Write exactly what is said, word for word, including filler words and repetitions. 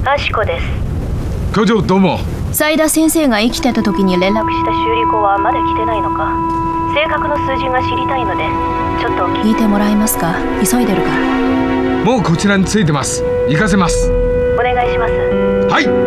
アシコです。 教授どうも。 斉田先生が生きてた時に連絡した修理工はまだ来てないのか。正確の数字が知りたいのでちょっと聞いてもらえますか。急いでるから。 もうこちらについてます。行かせます。 お願いします。 はい。